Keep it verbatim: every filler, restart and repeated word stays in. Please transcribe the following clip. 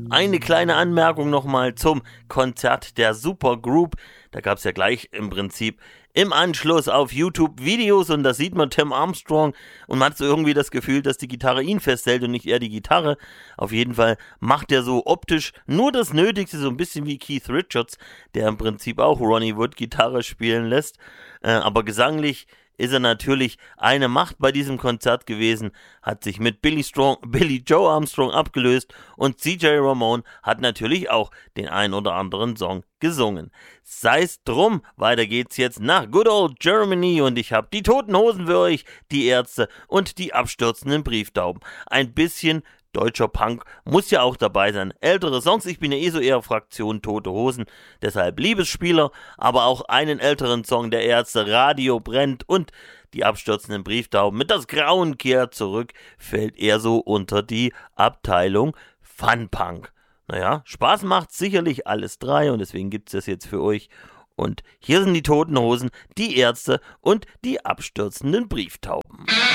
Eine kleine Anmerkung nochmal zum Konzert der Supergroup. Da gab es ja gleich im Prinzip im Anschluss auf YouTube Videos und da sieht man Tim Armstrong und man hat so irgendwie das Gefühl, dass die Gitarre ihn festhält und nicht er die Gitarre. Auf jeden Fall macht er so optisch nur das Nötigste, so ein bisschen wie Keith Richards, der im Prinzip auch Ronnie Wood Gitarre spielen lässt. Äh, aber gesanglich ist er natürlich eine Macht bei diesem Konzert gewesen, hat sich mit Billy, Strong, Billy Joe Armstrong abgelöst und C J Ramone hat natürlich auch den ein oder anderen Song gesungen. Sei's drum, weiter geht's jetzt nach Good Old Germany und ich habe die Toten Hosen für euch, die Ärzte und die abstürzenden Brieftauben. Ein bisschen deutscher Punk muss ja auch dabei sein. Ältere Songs, ich bin ja eh so eher Fraktion Tote Hosen, deshalb Liebesspieler, aber auch einen älteren Song der Ärzte, Radio brennt und die abstürzenden Brieftauben mit Das Grauen kehrt zurück, fällt eher so unter die Abteilung Fun-Punk. Naja, Spaß macht sicherlich alles drei und deswegen gibt's das jetzt für euch. Und hier sind die Toten Hosen, die Ärzte und die abstürzenden Brieftauben.